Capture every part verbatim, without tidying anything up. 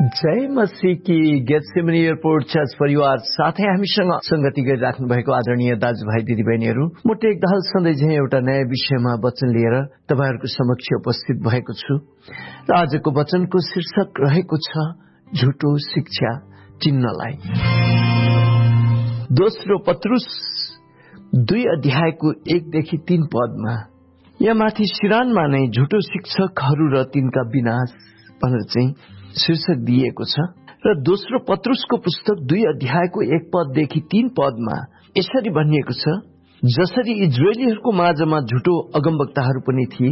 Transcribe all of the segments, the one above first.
जय मसीह की Gethsemane airport church परिवार साथै हामीसँग संगति गरिराख्नु भएको आदरणीय दाजुभाइ दिदीबहिनीहरू, म टेकदाहाल सधैँ झै एउटा नयाँ विषयमा वचन लिएर तपाईहरुको समक्ष उपस्थित भएको छु र आजको वचनको शीर्षक रहेको छ झुटो शिक्षा चिन्हलाई। दोस्रो पत्रुस दुई अध्यायको एकदेखि तीन पदमा यहाँ माथि सिरानमा नै झुटो शिक्षकहरू र तिनका विनाश भनेर चाहिँ शीर्षक दिएको छ र दोस्रो पत्रुसको पुस्तक दुई अध्यायको एक पददेखि तीन पदमा यसरी भनिएको छ, जसरी इजरायलीहरूको माझमा झुटो अगमवक्ताहरू पनि थिए,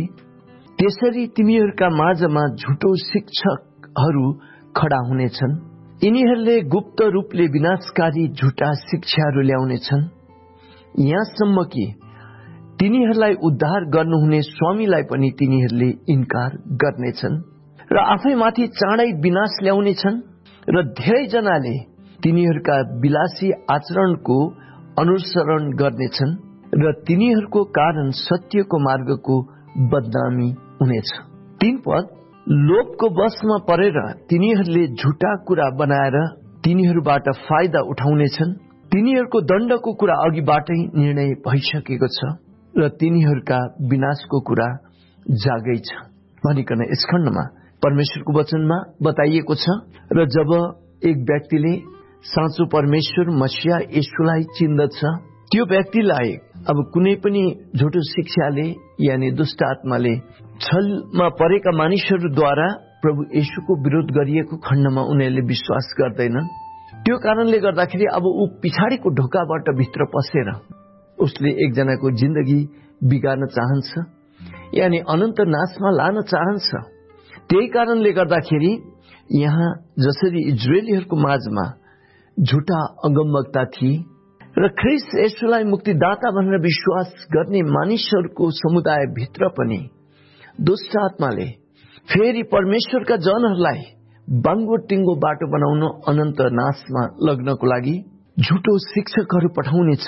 त्यसरी तिमीहरूका माझमा झुटो शिक्षकहरू खडा हुनेछन्। यिनीहरूले गुप्त रूपले विनाशकारी झुटा शिक्षाहरू ल्याउनेछन्, यहाँसम्म कि तिनीहरूलाई उद्धार गर्नुहुने स्वामीलाई पनि तिनीहरूले इन्कार गर्नेछन् र आफैमाथि चाँडै विनाश ल्याउनेछन् र धेरैजनाले तिनीहरूका विलासी आचरणको अनुसरण गर्नेछन् र तिनीहरूको कारण सत्यको मार्गको बदनामी हुनेछ। तीन पद, लोभको वशमा परेर तिनीहरूले झुटा कुरा बनाएर तिनीहरूबाट फाइदा उठाउनेछन्। तिनीहरूको दण्डको कुरा अघिबाटै निर्णय भइसकेको छ र तिनीहरूका विनाशको कुरा जागै छ भनिकन यस खण्डमा परमेश्वरको वचनमा बताइएको छ। र जब एक व्यक्तिले साँचो परमेश्वर मसीहा येशूलाई चिन्दछ, त्यो व्यक्तिलाई अब कुनै पनि झुटो शिक्षाले यानी दुष्ट आत्माले छलमा परेका मानिसहरूद्वारा प्रभु येशूको विरोध गरिएको खण्डमा उनीहरूले विश्वास गर्दैनन्। त्यो कारणले गर्दाखेरि अब ऊ पछाडिको ढोकाबाट भित्र पसेर उसले एकजनाको जिन्दगी बिगार्न चाहन्छ, यानी अनन्त नाशमा लान चाहन्छ। त्यही कारणले गर्दाखेरि यहाँ जसरी इजरायलीहरूको माझमा झुटा अगमवक्ता थिए र ख्रीष्ट येशूलाई मुक्तिदाता भनेर विश्वास गर्ने मानिसहरूको समुदाय भित्र पनि दुष्ट आत्माले फेरि परमेश्वरका जनहरूलाई बाङ्गो टिङ्गो बाटो बनाउन अनन्त नाशमा लग्नको लागि झुटो शिक्षकहरू पठाउनेछ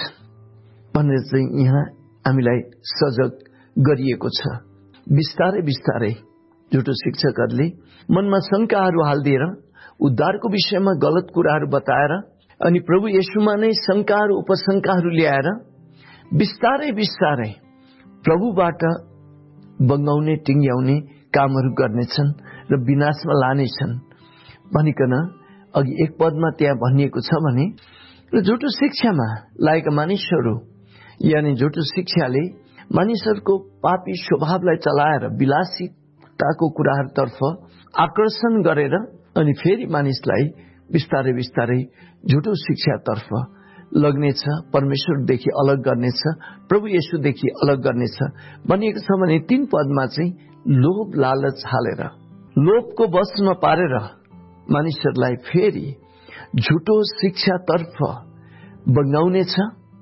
भनेर चाहिँ यहाँ हामीलाई सजग गरिएको छ। बिस्तारै बिस्तारै झुटो शिक्षकहरूले मनमा शंकाहरू हाल्दिएर उद्धारको विषयमा गलत कुराहरू बताएर अनि प्रभु येशूमा नै शंकाहरू उपशंकाहरू ल्याएर बिस्तारै बिस्तारै प्रभुबाट बङ्गाउने टिङ्ग्याउने कामहरू गर्नेछन् र विनाशमा लानेछन् भनिकन अघि एक पदमा त्यहाँ भनिएको छ भने र झुटो शिक्षामा लागेका मानिसहरू यानी झुटो शिक्षाले मानिसहरूको पापी स्वभावलाई चलाएर विलासिताको कुराहरूतर्फ आकर्षण गरेर अनि फेरि मानिसलाई बिस्तारै बिस्तारै झुटो शिक्षातर्फ लग्नेछ, परमेश्वरदेखि अलग गर्नेछ, प्रभु येशूदेखि अलग गर्नेछ भनिएको छ भने तीन पदमा चाहिँ लोभ लालच हालेर लोभको वशमा पारेर मानिसहरूलाई फेरि झुटो शिक्षातर्फ बङ्गाउनेछ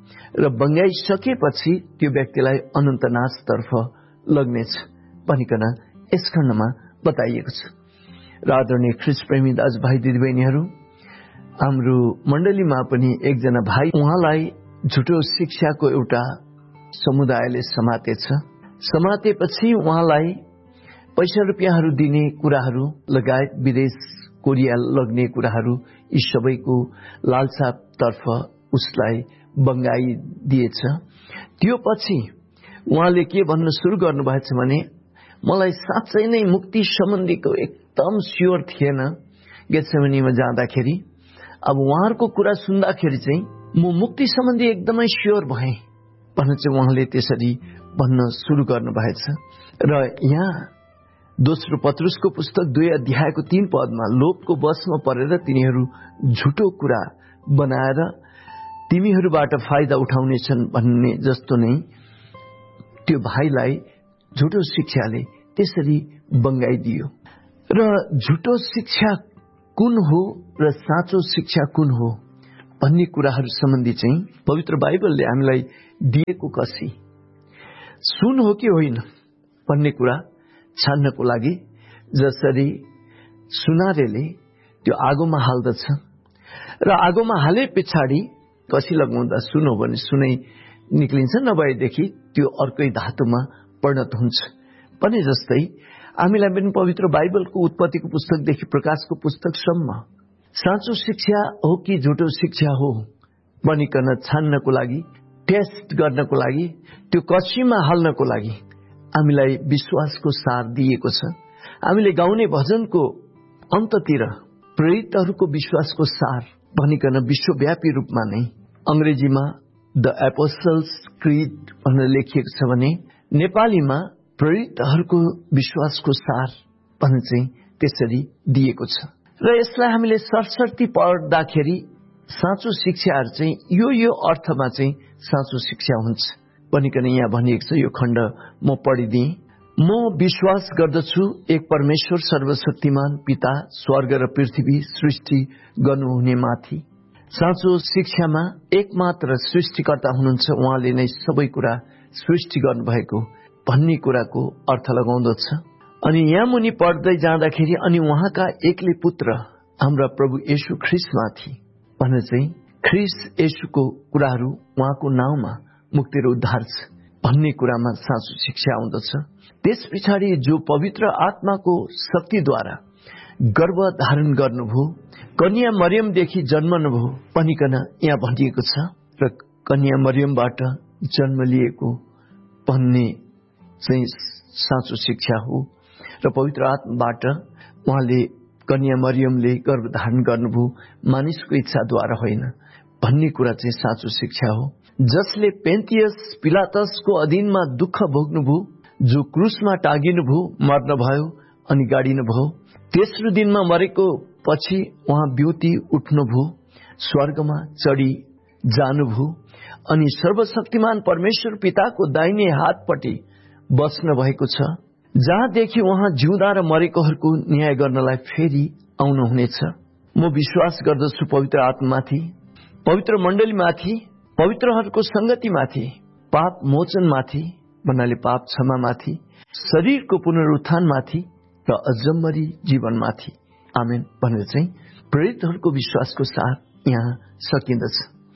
र बङ्गाइसकेपछि त्यो व्यक्तिलाई अनन्त नाशतर्फ लग्नेछ भनिकन यस खण्डमा बताइएको छ। र आदरणीय ख्रीष्ट प्रेमी दाजुभाइ दिदीबहिनीहरू, हाम्रो मण्डलीमा पनि एकजना भाइ, उहाँलाई झुटो शिक्षाको एउटा समुदायले समातेछ। समातेपछि उहाँलाई पैसा रुपियाँहरू दिने कुराहरू लगायत विदेश कोरिया लग्ने कुराहरू यी सबैको लालसातर्फ उसलाई बङ्गाइदिएछ। त्यो पछि उहाँले के भन्न सुरु गर्नुभएको छ भने मलाई साँच्चै नै मुक्ति सम्बन्धीको एकदम स्योर थिएन गेत्सेमनीमा जाँदाखेरि। अब उहाँहरूको कुरा सुन्दाखेरि चाहिँ म मुक्ति सम्बन्धी एकदमै स्योर भएँ भनेर चाहिँ उहाँले त्यसरी भन्न सुरु गर्नुभएछ। र यहाँ दोस्रो पत्रुसको पुस्तक दुई अध्यायको तीन पदमा लोभको वशमा परेर तिनीहरू झुटो कुरा बनाएर तिमीहरूबाट फाइदा उठाउनेछन् भन्ने जस्तो नै त्यो भाइलाई झुटो शिक्षाले त्यसरी बङ्गाइदियो। र झुटो शिक्षा कुन हो र साँचो शिक्षा कुन हो भन्ने कुराहरू सम्बन्धी चाहिँ पवित्र बाइबलले हामीलाई दिएको कसी सुन हो कि होइन भन्ने कुरा छान्नको लागि जसरी सुनारेले त्यो आगोमा हाल्दछ र आगोमा हाले पछाडि कसी लगाउँदा सुन हो भने सुनै निक्लिन्छ, नभएदेखि त्यो अर्कै धातुमा परिणत हुन्छ भने जस्तै हामीलाई पनि पवित्र बाइबलको उत्पत्तिको पुस्तकदेखि प्रकाशको पुस्तकसम्म साँचो शिक्षा हो कि झुटो शिक्षा हो भनिकन छान्नको लागि, टेस्ट गर्नको लागि, त्यो कसीमा हाल्नको लागि हामीलाई विश्वासको सार दिएको छ। हामीले गाउने भजनको अन्ततिर प्रेरितहरूको विश्वासको सार भनिकन विश्वव्यापी रूपमा नै अंग्रेजीमा द एपोस्टल्स क्रीड भनेर लेखिएको छ भने नेपालीमा प्रेरितहरूको विश्वासको सार भनेर चाहिँ त्यसरी दिएको छ। र यसलाई हामीले सरसर्ती पढ्दाखेरि साँचो शिक्षाहरू चाहिँ यो यो अर्थमा चाहिँ साँचो शिक्षा हुन्छ भनिकन यहाँ भनिएको छ। यो खण्ड म पढिदिएँ। म विश्वास गर्दछु एक परमेश्वर सर्वशक्तिमान पिता, स्वर्ग र पृथ्वी सृष्टि गर्नुहुने माथि। साँचो शिक्षामा एकमात्र सृष्टिकर्ता हुनुहुन्छ, उहाँले नै सबै कुरा सृष्टि गर्नुभएको भन्ने कुराको अर्थ लगाउँदछ। अनि यहाँ मुनि पढ्दै जाँदाखेरि अनि उहाँका एक्लै पुत्र हाम्रा प्रभु येशू ख्रीष्टमाथि भनेर चाहिँ ख्रीष्ट येशूको कुराहरू, उहाँको नाउँमा मुक्ति र उद्धार छ भन्ने कुरामा साँचो शिक्षा आउँदछ। त्यस पछाडि जो पवित्र आत्माको शक्तिद्वारा गर्भ धारण गर्नुभयो, कन्या मरियमदेखि जन्मनुभयो भनिकन यहाँ भनिएको छ। र कन्या मरियमबाट जन्म लिएको भन्ने चाहिँ साँचो शिक्षा हो। र पवित्र आत्माबाट उहाँले कन्या मरियमले गर्भ धारण गर्नुभयो, मानिसको इच्छाद्वारा होइन भन्ने कुरा चाहिँ साँचो शिक्षा हो। जसले पेन्तियस पिलातसको अधीनमा दुःख भोग्नुभयो, जो क्रुसमा टाँगिनुभयो, मर्नुभयो अनि गाडिनुभयो, तेस्रो दिनमा मरेको पछि उहाँ बिउती उठ्नुभयो, स्वर्गमा चढी जानुभयो अनि सर्वशक्तिमान परमेश्वर पिताको दाहिने हातपट्टि बस्न भएको छ, जहाँदेखि उहाँ जिउँदा र मरेकोहरूको न्याय गर्नलाई फेरि आउनुहुनेछ। म विश्वास गर्दछु पवित्र आत्मामाथि, पवित्र मण्डलीमाथि, पवित्रहरूको संगतिमाथि, पाप मोचनमाथि भन्नाले पाप क्षमामाथि, शरीरको पुनरुत्थानमाथि र अजम्मरी जीवनमाथि। आमेन भनेर चाहिँ प्रेरितहरूको विश्वासको सार यहाँ सकिँदछ।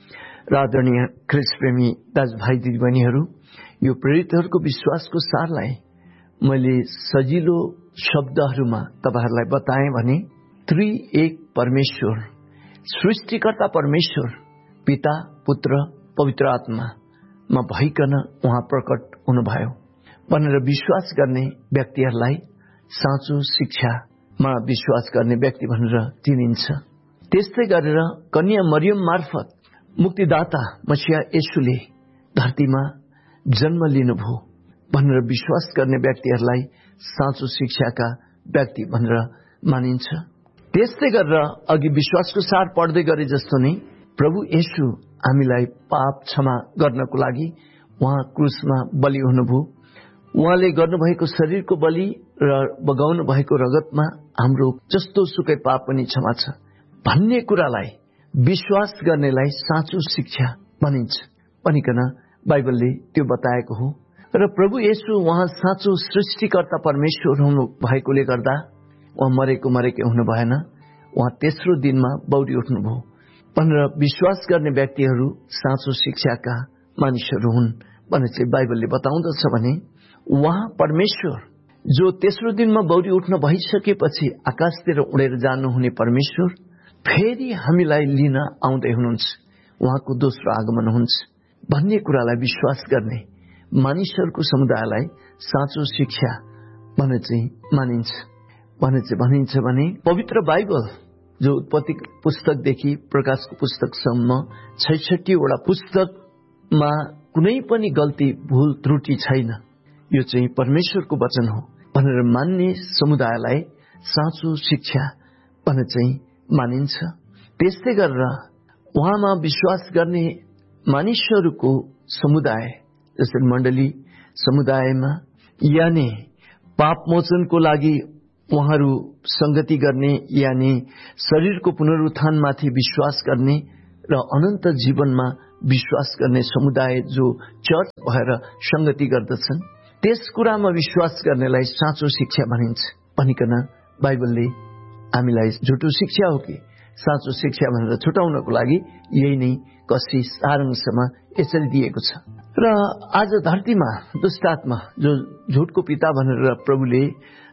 र आदरणीय ख्रीष्ट प्रेमी दाजुभाइ दिदीबहिनीहरू, यो प्रेरितहरूको विश्वासको सारलाई मैले सजिलो शब्दहरूमा तपाईहरूलाई बताएँ भने त्रि एक परमेश्वर, सृष्टिकर्ता परमेश्वर पिता, पुत्र, पवित्र आत्मामा भइकन उहाँ प्रकट हुनुभयो भनेर विश्वास गर्ने व्यक्तिहरूलाई साँचो शिक्षामा विश्वास गर्ने व्यक्ति भनेर चिनिन्छ। त्यस्तै गरेर कन्या मरियम मार्फत मुक्तिदाता मसीहा येशूले धरतीमा जन्म लिनुभयो भनेर विश्वास गर्ने व्यक्तिहरूलाई साँचो शिक्षाका व्यक्ति भनेर मानिन्छ। त्यस्तै गरेर अघि विश्वासको सार पढ्दै गरे जस्तो नै प्रभु येशू हामीलाई पाप क्षमा गर्नको लागि उहाँ क्रुसमा बलि हुनुभयो। उहाँले गर्नुभएको शरीरको बलि र बगाउनु भएको रगतमा हाम्रो जस्तो सुकै पाप पनि क्षमा छ भन्ने कुरालाई विश्वास गर्नेलाई साँचो शिक्षा भनिन्छ भनिकन बाइबलले त्यो बताएको हो। र प्रभु येशू उहाँ साँचो सृष्टिकर्ता परमेश्वर हुनु भएकोले गर्दा उहाँ मरेको मरेकै हुनु भएन, उहाँ तेस्रो दिनमा बौरी उठ्नुभयो भनेर विश्वास गर्ने व्यक्तिहरू साँचो शिक्षाका मानिसहरू हुन् भनेर चाहिँ बाइबलले बताउँदछ। भने उहाँ परमेश्वर जो तेस्रो दिनमा बौरी उठ्न भइसकेपछि आकाशतिर उडेर जानुहुने परमेश्वर फेरि हामीलाई लिन आउँदै हुनुहुन्छ, उहाँको दोस्रो आगमन हुन्छ भन्ने कुरालाई विश्वास गर्ने मानिसहरूको समुदायलाई साँचो शिक्षा भनेर चाहिँ मानिन्छ। भनेर चाहिँ भनिन्छ भने पवित्र बाइबल जो उत्पत्ति पुस्तकदेखि प्रकाशको पुस्तकसम्म छैसठीवटा पुस्तकमा कुनै पनि गल्ती भूल त्रुटि छैन, यो चाहिँ परमेश्वरको वचन हो भनेर मान्ने समुदायलाई साँचो शिक्षा भनेर चाहिँ मानिन्छ। त्यस्तै गरेर उहाँमा विश्वास गर्ने मानिसहरूको समुदाय जस्तै मण्डली समुदायमा यानि पाप मोचनको लागि उहाँहरू संगति गर्ने यानि शरीरको पुनरुत्थानमाथि विश्वास गर्ने र अनन्त जीवनमा विश्वास गर्ने समुदाय जो चर्च भएर संगति गर्दछन्, त्यस कुरामा विश्वास गर्नेलाई साँचो शिक्षा भनिन्छ भनिकन बाइबलले हामीलाई झुटो शिक्षा हो कि साँचो शिक्षा भनेर छुटाउनको लागि यही नै कसी सारांशमा यसरी दिएको छ। र आज धरतीमा दुष्टात्मा जो झुटको पिता भनेर प्रभुले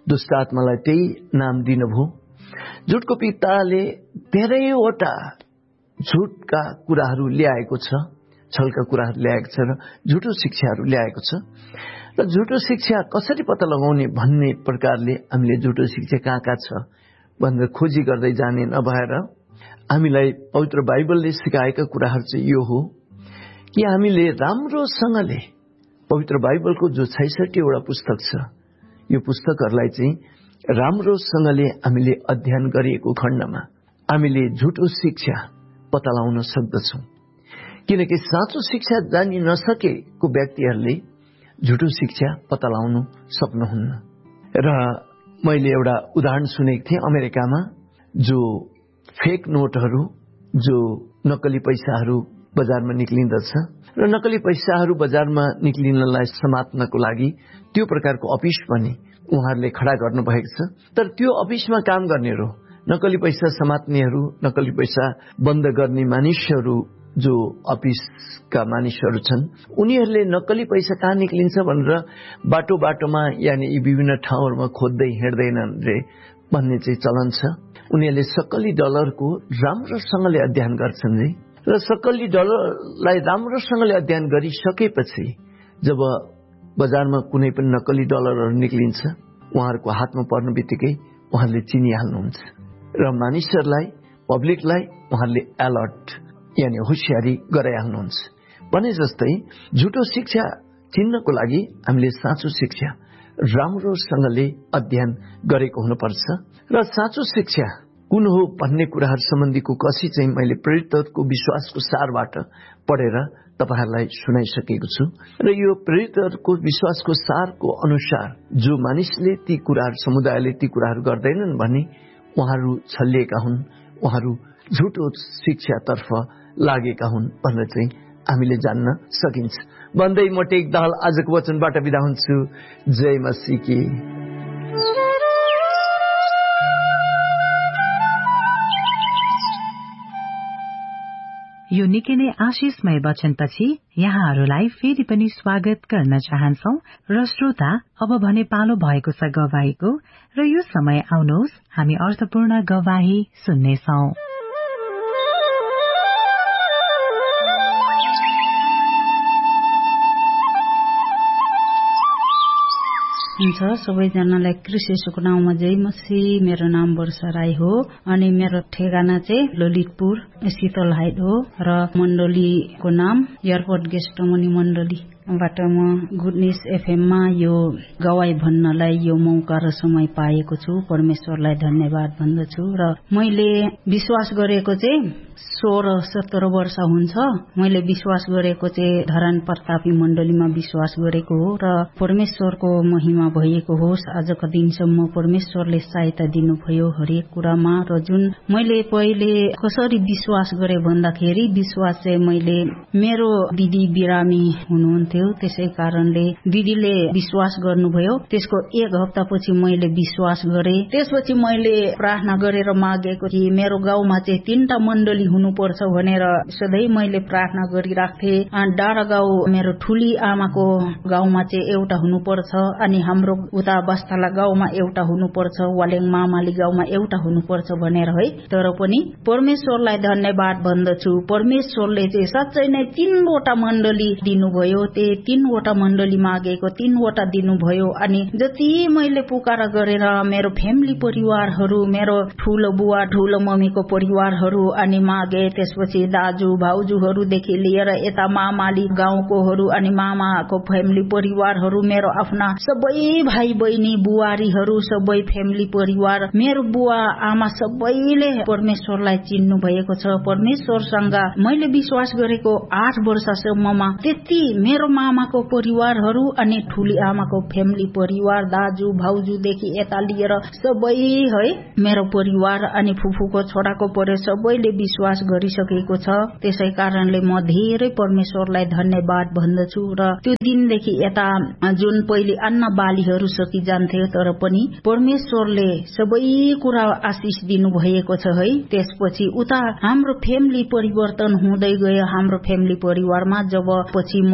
दुष्ट आत्मालाई त्यही नाम दिनुभयो। झुटको पिताले धेरैवटा झुटका कुराहरू ल्याएको छ, छलका कुराहरू ल्याएको छ र झुटो शिक्षाहरू ल्याएको छ। र झुटो शिक्षा कसरी पत्ता लगाउने भन्ने प्रकारले हामीले झुटो शिक्षा कहाँ कहाँ छ भनेर खोजी गर्दै जाने नभएर हामीलाई पवित्र बाइबलले सिकाएका कुराहरू चाहिँ यो हो कि हामीले राम्रोसँगले पवित्र बाइबलको जो छैसठीवटा पुस्तक छ, यो पुस्तकहरूलाई चाहिँ राम्रोसँगले हामीले अध्ययन गरिएको खण्डमा हामीले झुटो शिक्षा पत्ता लगाउन सक्दछौँ। किनकि साँचो शिक्षा जानि नसकेको व्यक्तिहरूले झुटो शिक्षा पत्ता लगाउन सक्नुहुन्न। र मैले एउटा उदाहरण सुनेको थिएँ, अमेरिकामा जो फेक नोटहरू, जो नक्कली पैसाहरू बजारमा निक्लिँदछ र नक्कली पैसाहरू बजारमा निक्लिनलाई समात्नको लागि त्यो प्रकारको अफिस पनि उहाँहरूले खडा गर्नुभएको छ। तर त्यो अफिसमा काम गर्नेहरू, नक्कली पैसा समात्नेहरू, नक्कली पैसा बन्द गर्ने मानिसहरू, जो अफिसका मानिसहरू छन्, उनीहरूले नक्कली पैसा कहाँ निक्लिन्छ भनेर बाटो बाटोमा यानि यी विभिन्न ठाउँहरूमा खोज्दै हिँड्दैनन् रे भन्ने चाहिँ चलन छ। उनीहरूले सक्कली डलरको राम्रोसँगले अध्ययन गर्छन् रे, र सक्कली डलरलाई राम्रोसँगले अध्ययन गरिसकेपछि जब बजारमा कुनै पनि नक्कली डलरहरू निक्लिन्छ, उहाँहरूको हातमा पर्ने बित्तिकै उहाँहरूले चिनिहाल्नुहुन्छ र मानिसहरूलाई, पब्लिकलाई उहाँहरूले अलर्ट यानि होसियारी गराइहाल्नुहुन्छ। भने जस्तै झुटो शिक्षा चिन्नको लागि हामीले साँचो शिक्षा राम्रोसँगले अध्ययन गरेको हुनुपर्छ। र साँचो शिक्षा कुन हो भन्ने कुराहरू सम्बन्धीको कसी चाहिँ मैले प्रेरितको विश्वासको सारबाट पढेर तपाईहरुलाई सुनाइसकेको छु। र यो प्रेरितको विश्वासको सारको अनुसार जो मानिसले ती कुराहरू, समुदायले ती कुराहरू गर्दैनन् भने उहाँहरू छलिएका हुन्, उहाँहरू झुटो शिक्षातर्फ लागेका हुन् भनेर चाहिँ हामीले जान्न सकिन्छ। भन्दै म टेक दाहाल आजको वचनबाट बिदा हुन्छु। जय मसीह की। यो निकै नै आशिषमय वचनपछि यहाँहरूलाई फेरि पनि स्वागत गर्न चाहन्छौ। र श्रोता, अब भने पालो भएको छ गवाहीको, र यो समय आउनुहोस् हामी अर्थपूर्ण गवाही सुन्नेछौं। हुन्छ, सबैजनालाई क्रिस्ट येशूको नाममा जय मसीह। मेरो नाम वर्षा राई हो अनि मेरो ठेगाना चाहिँ ललितपुर शीतल हाइट हो र मण्डलीको नाम एयरपोर्ट गेस्ट मनी मण्डली बाट म गुड न्यूज एफएममा यो गवाई भन्नलाई यो मौका र समय पाएको छु। परमेश्वरलाई धन्यवाद भन्दछु। र मैले विश्वास गरेको चाहिँ सोह्र सत्र वर्ष हुन्छ। मैले विश्वास गरेको चाहिँ धरान प्रतापी मण्डलीमा विश्वास गरेको हो र परमेश्वरको महिमा भएको होस्। आजको दिनसम्म परमेश्वरले सहायता दिनुभयो हरेक कुरामा। र जुन मैले पहिले कसरी विश्वास गरे भन्दाखेरि विश्वास चाहिँ मैले मेरो दिदी बिरामी हुनुहुन्थ्यो, त्यसै कारणले दिदीले विश्वास गर्नुभयो। त्यसको एक हप्तापछि मैले विश्वास गरे। त्यसपछि मैले प्रार्थना गरेर मागेको कि मेरो गाउँमा चाहिँ तीनटा मण्डली हुनुपर्छ भनेर सधैँ मैले प्रार्थना गरिराख्थे। डाँडा गाउँ मेरो ठुली आमाको गाउँमा चाहिँ एउटा हुनुपर्छ, अनि हाम्रो उता बस्ताला गाउँमा एउटा हुनुपर्छ, वालेङ मामाली गाउँमा एउटा हुनुपर्छ भनेर है। तर पनि परमेश्वरलाई धन्यवाद भन्दछु। परमेश्वरले चाहिँ साँच्चै नै तीनवटा मण्डली दिनुभयो। तीनवटा मण्डली मागेको तीनवटा दिनुभयो। अनि जति मैले पुकार गरेर मेरो फ्यामिली परिवारहरू, मेरो ठुलो बुवा ठुलो मम्मीको परिवारहरू अनि मागे, त्यसपछि दाजु भाउजूहरूदेखि लिएर यता मामाली गाउँकोहरू अनि मामाको फ्यामिली परिवारहरू, मेरो आफ्ना सबै भाइ बहिनी बुहारीहरू, सबै फ्यामिली परिवार, मेरो बुवा आमा सबैले परमेश्वरलाई चिन्नु भएको छ। परमेश्वरसँग मैले विश्वास गरेको आठ वर्षसम्ममा त्यति मेरो मामाको परिवारहरू अनि ठुली आमाको फ्यामिली परिवार, दाजु भाउजूदेखि यता लिएर सबै है मेरो परिवार अनि फुफूको छोराको परे सबैले विश्वास गरिसकेको छ। त्यसै कारणले म धेरै परमेश्वरलाई धन्यवाद भन्दछु। र त्यो दिनदेखि यता जुन पहिले अन्न बालीहरू सकिजान्थ्यो, तर पनि परमेश्वरले सबै कुरा आशिष दिनु भएको छ है। त्यसपछि उता हाम्रो फ्यामिली परिवर्तन हुँदै गयो। हाम्रो फ्यामिली परिवारमा जब पछि म दुबई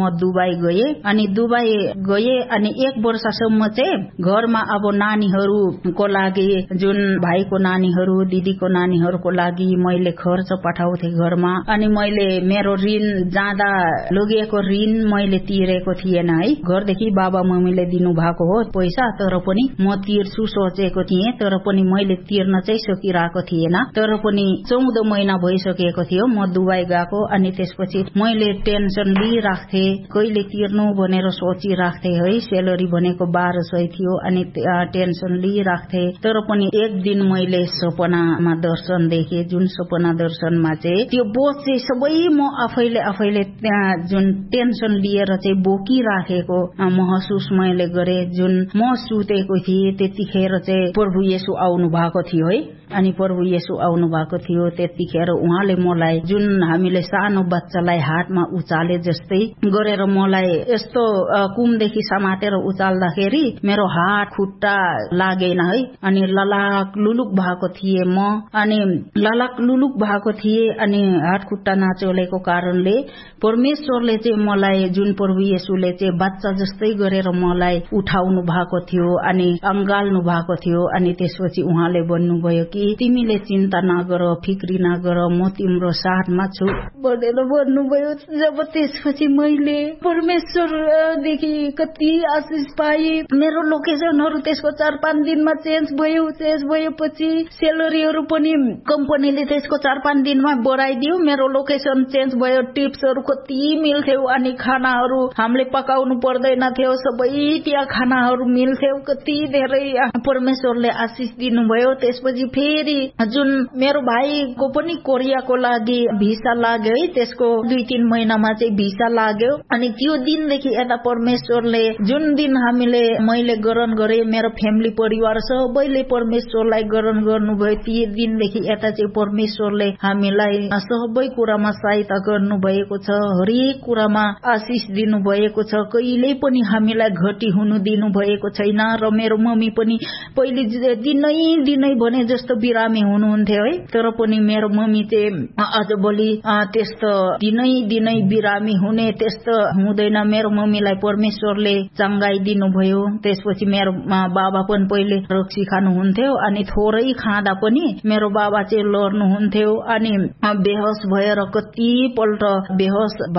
दुबई गए अनि दुबई गए अनि एक वर्षसम्म चाहिँ घरमा अब नानीहरूको लागि जुन भाइको नानीहरू दिदीको नानीहरूको लागि मैले खर्च पठाउँथे घरमा अनि मैले मेरो ऋण जाँदा लगिएको ऋण मैले तिरेको थिएन है घरदेखि बाबा मम्मीले दिनु भएको हो पैसा तर पनि म तिर्छु सोचेको थिएँ तर पनि मैले तिर्न चाहिँ सकिरहेको थिएन तर पनि चौध महिना भइसकेको थियो म दुबई गएको अनि त्यसपछि मैले टेन्सन लिइराख्थे कहिले तिर्नु भनेर सोचिराख्थे है सेलरी भनेको बाह्र सय थियो अनि टेन्सन लिइराख्थे तर पनि एक दिन मैले सपनामा दर्शन देखे जुन सपना दर्शनमा चाहिँ त्यो बोझ चाहिँ सबै म आफैले आफैले त्यहाँ जुन टेन्सन लिएर चाहिँ बोकिराखेको महसुस मैले गरे जुन म सुतेको थिएँ त्यतिखेर चाहिँ प्रभु येशू आउनु भएको थियो है अनि प्रभु येशू आउनु भएको थियो त्यतिखेर उहाँले मलाई जुन हामीले सानो बच्चालाई हातमा उचाले जस्तै गरेर मलाई यस्तो कुमदेखि समातेर उचाल्दाखेरि मेरो हात खुट्टा लागेन है अनि ललाक लुलुक भएको थिए म अनि ललाक लुलुक भएको थिए अनि हात खुट्टा नचलेको कारणले परमेश्वरले चाहिँ मलाई जुन प्रभु येशूले चाहिँ बच्चा जस्तै गरेर मलाई उठाउनु भएको थियो अनि अँगाल्नु भएको थियो अनि त्यसपछि उहाँले भन्नुभयो कि तिमीले चिन्ता नगर फिक्री नगर म तिम्रो साथमा छु भनेर भन्नुभयो जब त्यसपछि मैले परमेश्वरदेखि कति आशिष पाए मेरो लोकेसनहरू त्यसको चार पाँच दिनमा चेन्ज भयो चेन्ज भएपछि सेलरीहरू पनि कम्पनीले त्यसको चार पाँच दिनमा बढाइदियो मेरो लोकेसन चेन्ज भयो टिप्सहरू कति मिल्थ्यो अनि खानाहरू हामीले पकाउनु पर्दैन थियो सबै त्यहाँ खानाहरू मिल्थ्यो कति धेरै परमेश्वरले आशिष दिनुभयो त्यसपछि फेरि जुन मेरो भाइको पनि कोरियाको लागि भिसा लाग्यो है त्यसको दुई तीन महिनामा चाहिँ भिसा लाग्यो अनि त्यो दिनदेखि यता परमेश्वरले जुन दिन हामीले मैले ग्रहण गरे मेरो फ्यामिली परिवार सबैले परमेश्वरलाई ग्रहण गर्नुभयो त्यो दिनदेखि यता चाहिँ परमेश्वरले हामीलाई सबै कुरामा सहायता गर्नु भएको छ हरेक कुरामा आशिष दिनु भएको छ कहिल्यै पनि हामीलाई घटी हुनु दिनु भएको छैन र मेरो मम्मी पनि पहिले दिनै दिनै भने जस्तो बिरामी हुनुहुन्थ्यो है तर पनि मेरो मम्मी चाहिँ आजभोलि त्यस्तो दिनै दिनै बिरामी हुने त्यस्तो हुँदैन मेरो मम्मीलाई परमेश्वरले चङ्गाई दिनुभयो त्यसपछि मेरो बाबा पनि पहिले रक्सी खानुहुन्थ्यो अनि थोरै खाँदा पनि मेरो बाबा चाहिँ लड्नुहुन्थ्यो अनि बेहोस भएर कति पल्ट बेहोस